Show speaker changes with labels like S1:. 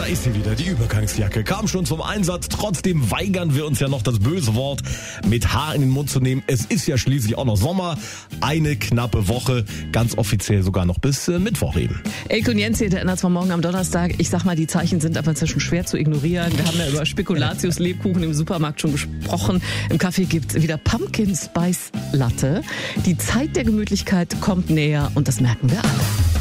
S1: ist sie wieder, die Übergangsjacke. Kam schon zum Einsatz, trotzdem weigern wir uns ja noch das böse Wort mit Haar in den Mund zu nehmen. Es ist ja schließlich auch noch Sommer. Eine knappe Woche, ganz offiziell sogar noch bis Mittwoch eben.
S2: Elke und Jens hier, der ändert zwar morgen am Donnerstag. Ich sag mal, die Zeichen sind aber inzwischen schwer zu ignorieren. Wir haben ja über Spekulatius-Lebkuchen im Supermarkt schon gesprochen. Im Kaffee gibt's wieder Pumpkin Spice Latte. Die Zeit der Gemütlichkeit kommt näher und das merken wir alle.